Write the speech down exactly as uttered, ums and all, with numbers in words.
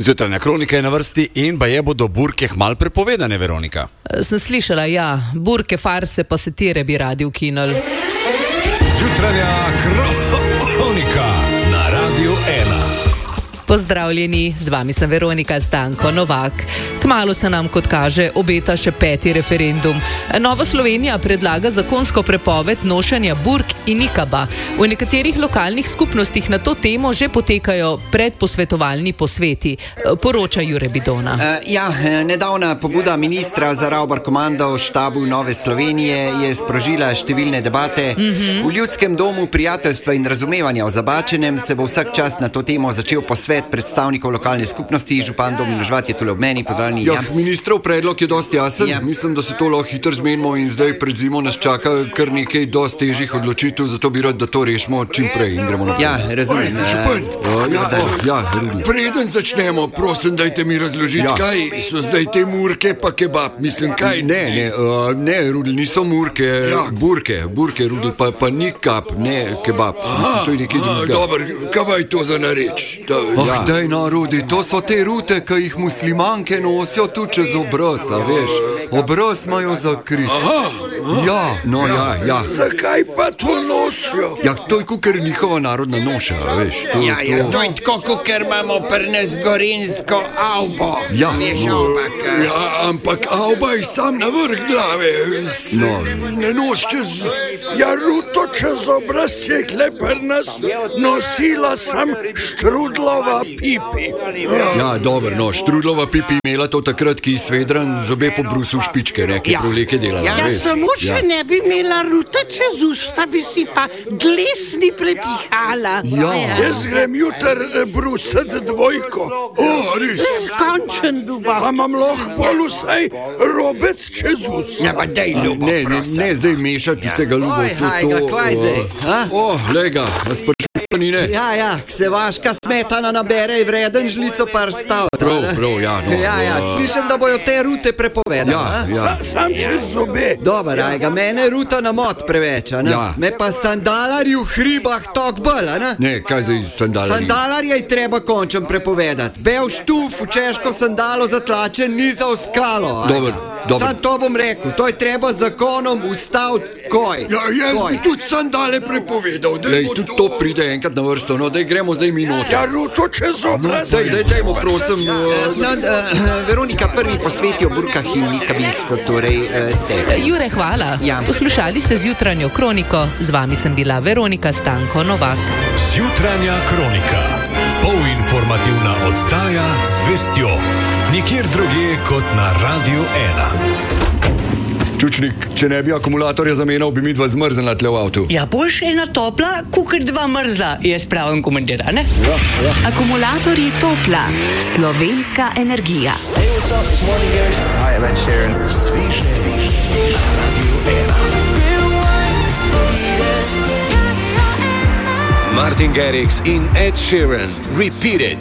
Zjutrajna kronika je na vrsti in baje bodo burke kmalu prepovedane, Veronika. Sem slišala, ja, burke, farse pa satire bi radi ukinili. Zjutrajna kronika na Radiu ena. Pozdravljeni, z vami sem Veronika Stanko Novak. Kmalu se nam, kot kaže, obeta še peti referendum. Nova Slovenija predlaga zakonsko prepoved nošenja burk in nikaba. V nekaterih lokalnih skupnostih na to temo že potekajo predposvetovalni posveti. Poroča Jure Bidona. Uh, ja, nedavna pobuda ministra za Ravbar komando v štabu Nove Slovenije je sprožila številne debate. Mm-hmm. V Ljudskem domu prijateljstva in razumevanja o Zabačenem se bo vsak čas na to temo začel posvet predstavnikov lokalne skupnosti. Župan Domin Žvat je tule ob meni. Podraljni, ja, ja. Ministrov predlog je dosti jasen. Ja. Mislim, da se to lahko hitro zmenimo in zdaj pred zimo nas čaka kar nekaj dosti težjih odločitev, zato bi rad, da to rešimo čim prej in gremo naprej. Ja, razumem. Oj, župan, uh, ja, oh, ja, preden začnemo, prosim, dajte mi razložiti, ja. Kaj so zdaj te murke pa kebab, mislim, kaj? Ne, ne, uh, ne, Rudl, niso murke, ja. burke, burke, Rudl, pa, pa nikab, ne kebab. Aha, mislim, to je nekaj drugega. Dobar, kaj je to za nareč? Da, oh, ja. Daj, no, Rudi, to so te rute, ki jih muslimanke nosijo tu čez obraz, a veš? Obraz imajo zakrit. Aha, aha. Ja, no, ja, ja. ja. Zakaj pa to nosijo? Ja, to je kukar njihova narodna noša, veš? To, ja, ja, to... to je tako, kukar imamo pri nas gorinsko avbo. Ja, veš, no. ampak... Ja, ampak avba je sam na vrh glave. No. Ne nos čez... Ja, ruto čez obraz je kle pri nas nosila sam Štrudlova pipi. Ja, dobro, no, Štrudlova pipi imela to takrat, ki svedran zobe po brusu špičke, neke ja. proleke delala. Ja, veš? samo če ja. ne bi imela ruta čez usta, bi si pa glesni prepihala. Ja. Jaz grem jutr brusat dvojko. O, res. Končen duba. A imam lahko pol vsaj robec čez usta. Ja, pa dej, ljubo, ne, ne, ne zdaj mešati ja. vsega, ljubo. Oj, hajga, kvaj zdaj? O, oh, lega, nas pršupanine. Ja, ja, se vaška smetana nabere in vreden žlico par stav. Prav, prav, ja, no. Ja, ja, slišem, da bojo te rute prepovedane. Ja, ja. Sa, sam čez zobe. Dobar, ja. Ajga, mene ruta na mod preveč, a ne? Ja. Me pa sandalari v hribah tok bolj, a ne? Ne, kaj zdaj sandalari? Sandalarja je treba končem prepovedati. Bel štuf v češko sandalo zatlačen ni za skalo. Dobar, dobar. Sam to bom rekel, to je treba zakonom ustaviti koj. Ja, jaz koj. bi tudi sandale prepovedal. Lej, tudi to pride enkrat na vrsto, no, daj gremo zdaj minuto. Ja, ruto čez obraz. Daj, daj, dajmo, prosim. Ja, no, uh, Veronika, prvi posveti o burkah in nikabih so torej uh, ste. Jure, hvala. Ja. Poslušali ste Zjutranjo kroniko, z vami sem bila Veronika Stanko Novak. Zjutranja kronika, polinformativna oddaja z vestjo, nikjer drugje kot na Radiu ena. Čučnik, če ne bi akumulatorja zamenjal, bi mi dva zmrznila tle v avtu. Ja, boš ena topla, kukar dva mrzla, jaz pravim komentar, ne? Ja, ja. Akumulatorji topla, slovenska energija. Hey, what's up? It's Martin Garrix. Hi, I'm Ed Sheeran. Sviš, Radio ena. Martin Garrix in Ed Sheeran, Repeat It.